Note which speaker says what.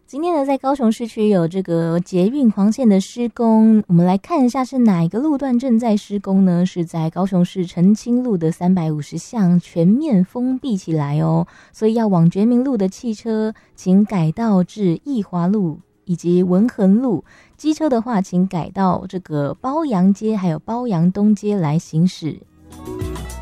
Speaker 1: 今天呢，在高雄市区有这个捷运黄线的施工，我们来看一下是哪一个路段正在施工呢？是在高雄市澄清路的350巷全面封闭起来哦，所以要往觉明路的汽车，请改道至义华路以及文衡路，机车的话，请改到这个褒扬街还有褒扬东街来行驶。